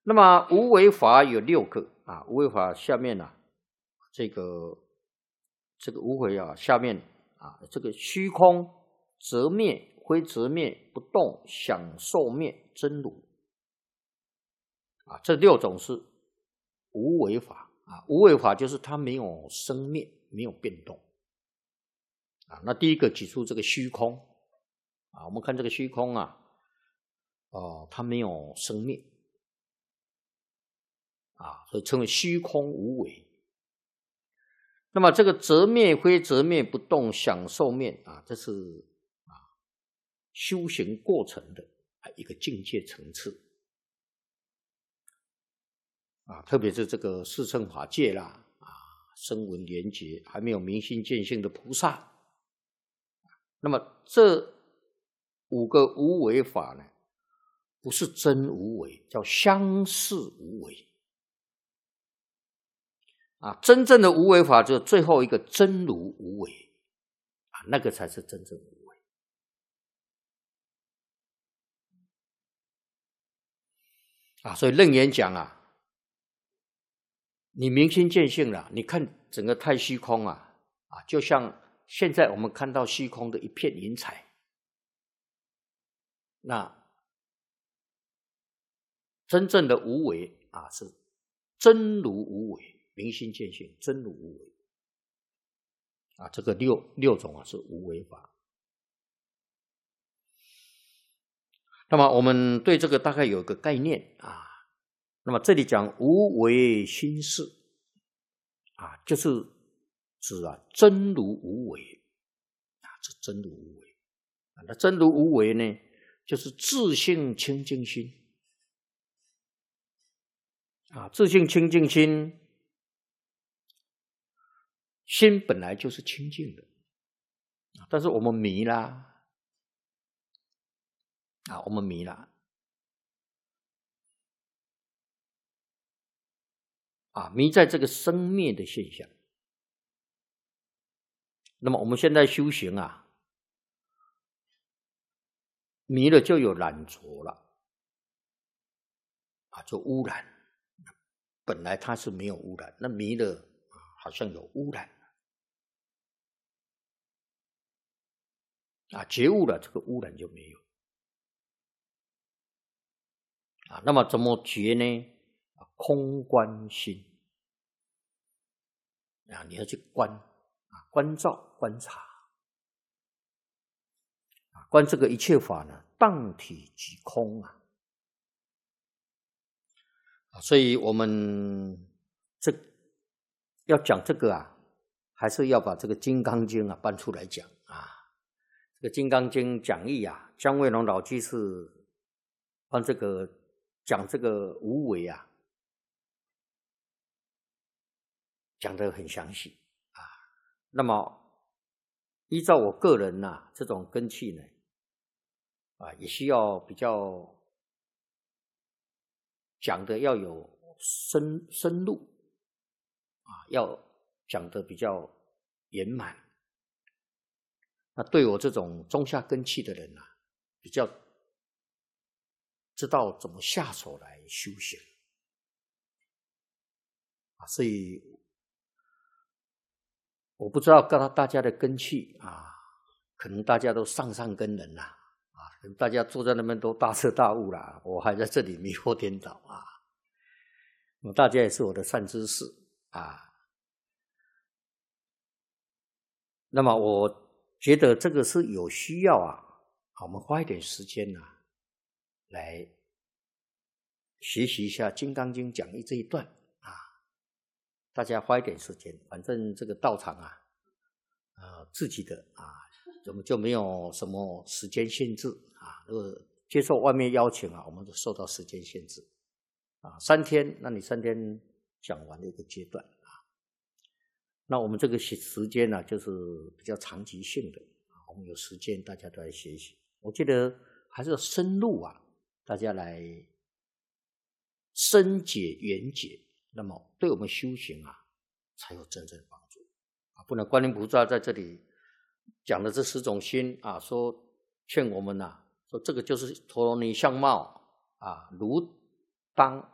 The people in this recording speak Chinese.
那么无为法有6个啊，无为法下面啊，这个无为啊，下面啊，这个虚空、则灭、非则灭、不动、想受灭、真如啊，这6种是无为法啊。无为法就是它没有生灭，没有变动啊。那第一个举出这个虚空啊，我们看这个虚空啊，它没有生灭啊，所以称为虚空无为。那么这个则灭、非则灭、不动、想受灭啊，这是修行过程的一个境界层次啊，特别是这个四乘法界啦声闻缘觉还没有明心见性的菩萨，那么这5个无为法呢，不是真无为，叫相似无为啊。真正的无为法就是最后一个真如无为啊，那个才是真正无为啊。所以楞严讲啊，你明心见性了，你看整个太虚空啊，就像现在我们看到虚空的一片云彩，那真正的无为啊，是真如无为，明心见性，真如无为啊。这个六种啊是无为法。那么我们对这个大概有个概念啊。那么这里讲无为心事啊，就是指真如无为啊，这真如无为啊。那真如无为呢，就是自性清净心啊。自性清净心，心本来就是清净的，但是我们迷啦啊，我们迷啦啊，迷在这个生灭的现象。那么我们现在修行啊，迷了就有染着了啊，就污染。本来它是没有污染，那迷了好像有污染啊，觉悟了这个污染就没有啊。那么怎么觉呢？空观心啊，你要去观关照观察观这个一切法呢，当体即空啊。所以我们要讲这个还是要把这个《金刚经》搬出来讲啊。这个《金刚经》讲义姜卫龙老居士帮这个讲这个无为讲得很详细那么依照我个人这种根器呢也需要比较讲的要有深入要讲得比较圆满。那对我这种中下根器的人比较知道怎么下手来修行所以我不知道大家的根器可能大家都上根人可能大家坐在那边都大彻大悟了，我还在这里迷惑颠倒大家也是我的善知识那么我觉得这个是有需要我们花一点时间来学习一下《金刚经》讲义这一段大家花一点时间，反正这个道场自己的我们就没有什么时间限制如果接受外面邀请我们就受到时间限制3天，那你3天讲完的一个阶段那我们这个时间就是比较长期性的我们有时间大家都来学习，我觉得还是要深入大家来深解圆解，那么对我们修行才有真正的帮助不能观音菩萨在这里讲的这10种心说劝我们说这个就是陀罗尼相貌如当